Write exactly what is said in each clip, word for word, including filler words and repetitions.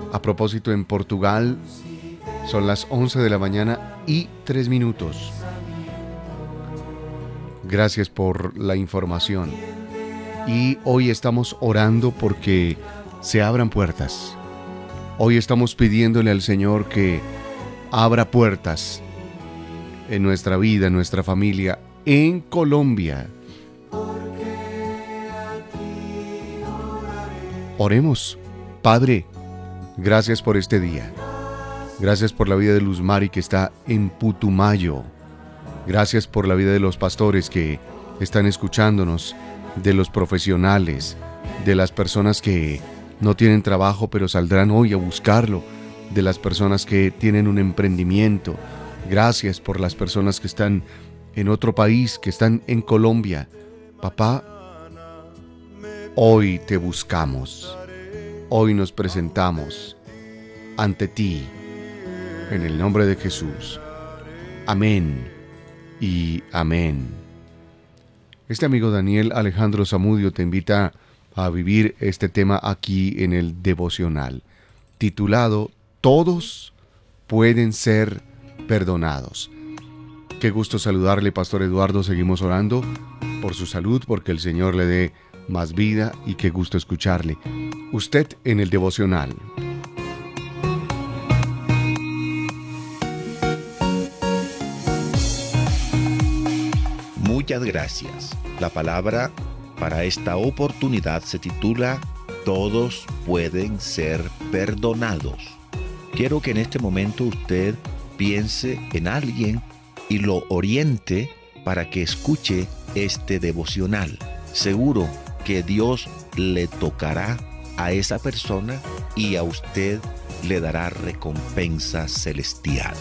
A propósito, en Portugal son las once de la mañana y tres minutos. Gracias por la información. Y hoy estamos orando porque se abran puertas. Hoy estamos pidiéndole al Señor que abra puertas en nuestra vida, en nuestra familia, en Colombia. Oremos. Padre, gracias por este día. Gracias por la vida de Luz Mari que está en Putumayo. Gracias por la vida de los pastores que están escuchándonos, de los profesionales, de las personas que no tienen trabajo pero saldrán hoy a buscarlo, de las personas que tienen un emprendimiento. Gracias por las personas que están en otro país, que están en Colombia. Papá, hoy te buscamos. Hoy nos presentamos ante ti, en el nombre de Jesús. Amén y amén. Este amigo Daniel Alejandro Zamudio te invita a vivir este tema aquí en el devocional, titulado Todos pueden ser perdonados. Qué gusto saludarle, Pastor Eduardo. Seguimos orando por su salud, porque el Señor le dé más vida, y qué gusto escucharle. Usted en el devocional. Muchas gracias. La palabra para esta oportunidad se titula Todos pueden ser perdonados. Quiero que en este momento usted piense en alguien y lo oriente para que escuche este devocional. Seguro que Dios le tocará a esa persona y a usted le dará recompensa celestial.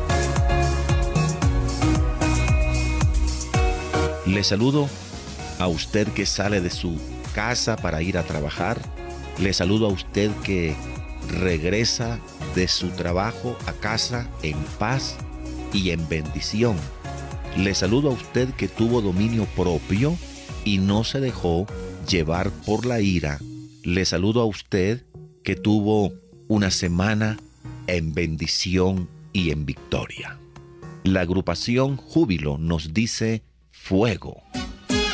Le saludo a usted que sale de su casa para ir a trabajar. Le saludo a usted que regresa de su trabajo a casa en paz y en bendición. Le saludo a usted que tuvo dominio propio y no se dejó llevar por la ira. Le saludo a usted que tuvo una semana en bendición y en victoria. La agrupación Júbilo nos dice fuego.